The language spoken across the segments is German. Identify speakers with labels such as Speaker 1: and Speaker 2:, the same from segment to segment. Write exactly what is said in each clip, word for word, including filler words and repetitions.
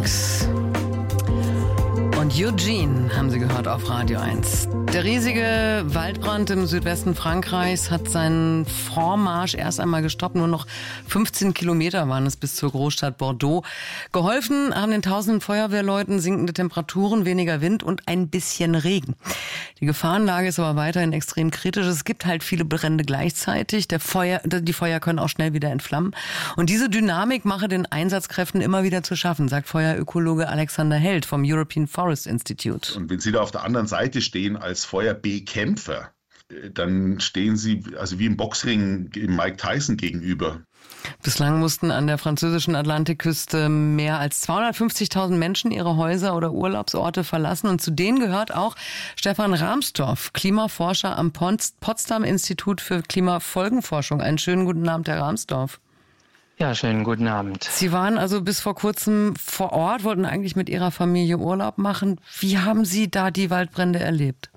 Speaker 1: Max und Eugene haben Sie gehört auf Radio eins. Der riesige Waldbrand im Südwesten Frankreichs hat seinen Vormarsch erst einmal gestoppt. Nur noch fünfzehn Kilometer waren es bis zur Großstadt Bordeaux. Geholfen haben den tausenden Feuerwehrleuten sinkende Temperaturen, weniger Wind und ein bisschen Regen. Die Gefahrenlage ist aber weiterhin extrem kritisch. Es gibt halt viele Brände gleichzeitig. Der Feuer, die Feuer können auch schnell wieder entflammen. Und diese Dynamik mache den Einsatzkräften immer wieder zu schaffen, sagt Feuerökologe Alexander Held vom European Forest Institute.
Speaker 2: Und wenn Sie da auf der anderen Seite stehen als Feuerbekämpfer, dann stehen Sie also wie im Boxring Mike Tyson gegenüber.
Speaker 1: Bislang mussten an der französischen Atlantikküste mehr als zweihundertfünfzigtausend Menschen ihre Häuser oder Urlaubsorte verlassen. Und zu denen gehört auch Stefan Rahmstorf, Klimaforscher am Potsdam-Institut für Klimafolgenforschung. Einen schönen guten Abend, Herr Rahmstorf.
Speaker 3: Ja, schönen guten Abend.
Speaker 1: Sie waren also bis vor kurzem vor Ort, wollten eigentlich mit Ihrer Familie Urlaub machen. Wie haben Sie da die Waldbrände erlebt?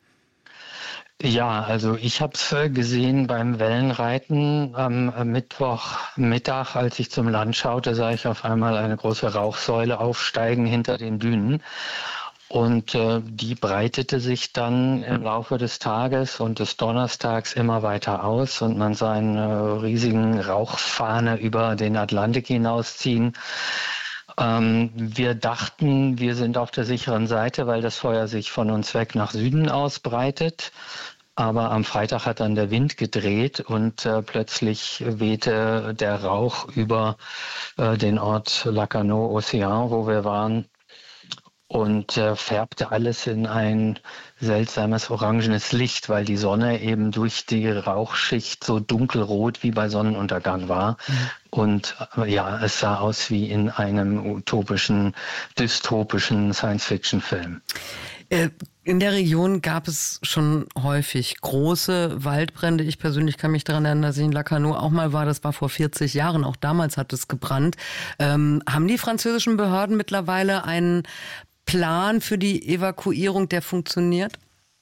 Speaker 3: Ja, also ich habe es gesehen beim Wellenreiten am Mittwochmittag, als ich zum Land schaute, sah ich auf einmal eine große Rauchsäule aufsteigen hinter den Dünen. Und äh, die breitete sich dann im Laufe des Tages und des Donnerstags immer weiter aus und man sah eine riesigen Rauchfahne über den Atlantik hinausziehen. Ähm, wir dachten, wir sind auf der sicheren Seite, weil das Feuer sich von uns weg nach Süden ausbreitet. Aber am Freitag hat dann der Wind gedreht und äh, plötzlich wehte der Rauch über äh, den Ort Lacanau-Océan, wo wir waren. Und äh, färbte alles in ein seltsames orangenes Licht, weil die Sonne eben durch die Rauchschicht so dunkelrot wie bei Sonnenuntergang war. Mhm. Und äh, ja, es sah aus wie in einem utopischen, dystopischen Science-Fiction-Film.
Speaker 1: Äh, in der Region gab es schon häufig große Waldbrände. Ich persönlich kann mich daran erinnern, dass ich in Lacanau auch mal war. Das war vor vierzig Jahren. Auch damals hat es gebrannt. Ähm, haben die französischen Behörden mittlerweile einen Plan für die Evakuierung, der funktioniert?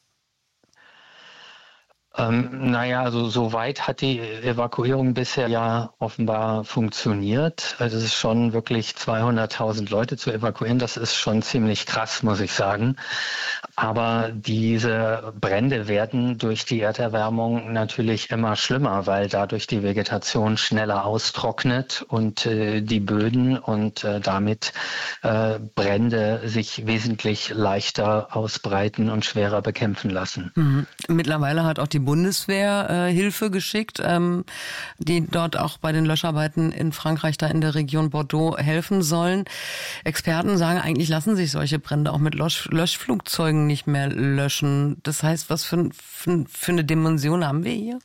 Speaker 3: Ähm, naja, also soweit hat die Evakuierung bisher ja offenbar funktioniert. Also es ist schon wirklich zweihunderttausend Leute zu evakuieren. Das ist schon ziemlich krass, muss ich sagen. Aber diese Brände werden durch die Erderwärmung natürlich immer schlimmer, weil dadurch die Vegetation schneller austrocknet und äh, die Böden und äh, damit äh, Brände sich wesentlich leichter ausbreiten und schwerer bekämpfen lassen.
Speaker 1: Mhm. Mittlerweile hat auch die Bundeswehr äh, Hilfe geschickt, ähm, die dort auch bei den Löscharbeiten in Frankreich, da in der Region Bordeaux, helfen sollen. Experten sagen, eigentlich lassen sich solche Brände auch mit Lösch- Löschflugzeugen nicht mehr löschen. Das heißt, was für, für, für eine Dimension haben wir hier?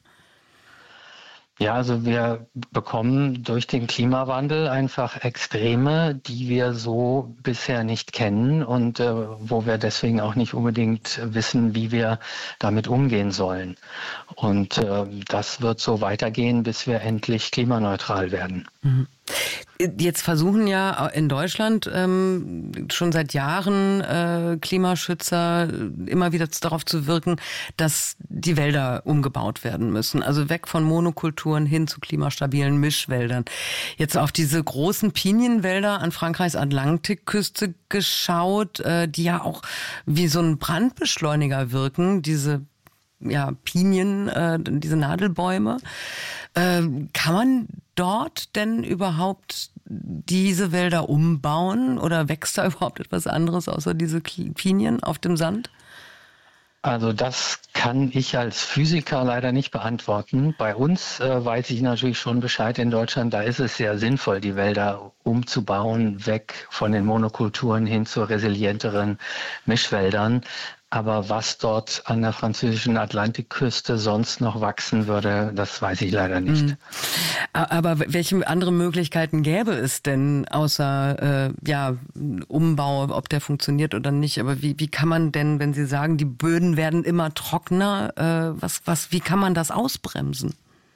Speaker 3: Ja, also wir bekommen durch den Klimawandel einfach Extreme, die wir so bisher nicht kennen und äh, wo wir deswegen auch nicht unbedingt wissen, wie wir damit umgehen sollen. Und äh, das wird so weitergehen, bis wir endlich klimaneutral werden.
Speaker 1: Mhm. Jetzt versuchen ja in Deutschland ähm, schon seit Jahren äh, Klimaschützer immer wieder darauf zu wirken, dass die Wälder umgebaut werden müssen. Also weg von Monokulturen hin zu klimastabilen Mischwäldern. Jetzt auf diese großen Pinienwälder an Frankreichs Atlantikküste geschaut, äh, die ja auch wie so ein Brandbeschleuniger wirken, diese ja, Pinien, äh, diese Nadelbäume. Äh, kann man dort denn überhaupt diese Wälder umbauen oder wächst da überhaupt etwas anderes außer diese Pinien auf dem Sand?
Speaker 3: Also das kann ich als Physiker leider nicht beantworten. Bei uns äh, weiß ich natürlich schon Bescheid in Deutschland. Da ist es sehr sinnvoll, die Wälder umzubauen, weg von den Monokulturen hin zu resilienteren Mischwäldern. Aber was dort an der französischen Atlantikküste sonst noch wachsen würde, das weiß ich leider nicht.
Speaker 1: Aber welche andere Möglichkeiten gäbe es denn außer äh, ja, Umbau, ob der funktioniert oder nicht? Aber wie, wie kann man denn, wenn Sie sagen, die Böden werden immer trockener, äh, was, was, wie kann man das ausbremsen?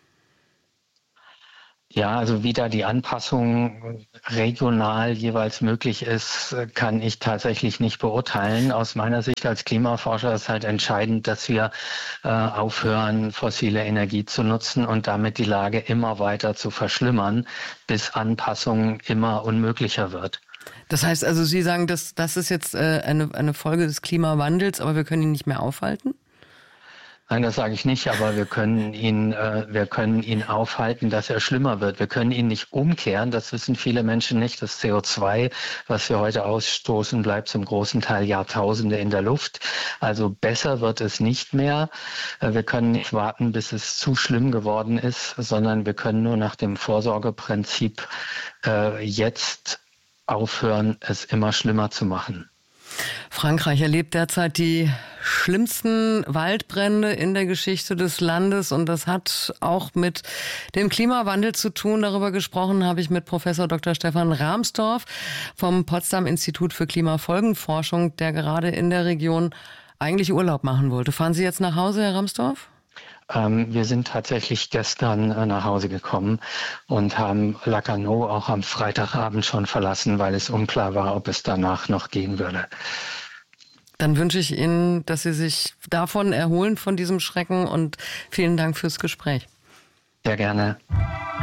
Speaker 3: Ja, also wie da die Anpassung regional jeweils möglich ist, kann ich tatsächlich nicht beurteilen. Aus meiner Sicht als Klimaforscher ist halt entscheidend, dass wir äh, aufhören, fossile Energie zu nutzen und damit die Lage immer weiter zu verschlimmern, bis Anpassung immer unmöglicher wird.
Speaker 1: Das heißt also, Sie sagen, dass das ist jetzt äh, eine, eine Folge des Klimawandels, aber wir können ihn nicht mehr aufhalten?
Speaker 3: Nein, das sage ich nicht, aber wir können ihn, äh, wir können ihn aufhalten, dass er schlimmer wird. Wir können ihn nicht umkehren, das wissen viele Menschen nicht. Das C O zwei, was wir heute ausstoßen, bleibt zum großen Teil Jahrtausende in der Luft. Also besser wird es nicht mehr. Äh, wir können nicht warten, bis es zu schlimm geworden ist, sondern wir können nur nach dem Vorsorgeprinzip äh, jetzt aufhören, es immer schlimmer zu machen.
Speaker 1: Frankreich erlebt derzeit die schlimmsten Waldbrände in der Geschichte des Landes und das hat auch mit dem Klimawandel zu tun. Darüber gesprochen habe ich mit Professor Doktor Stefan Rahmstorf vom Potsdam Institut für Klimafolgenforschung, der gerade in der Region eigentlich Urlaub machen wollte. Fahren Sie jetzt nach Hause, Herr Rahmstorf?
Speaker 3: Ähm, wir sind tatsächlich gestern äh, nach Hause gekommen und haben Lacanau auch am Freitagabend schon verlassen, weil es unklar war, ob es danach noch gehen würde.
Speaker 1: Dann wünsche ich Ihnen, dass Sie sich davon erholen, von diesem Schrecken und vielen Dank fürs Gespräch.
Speaker 3: Sehr gerne.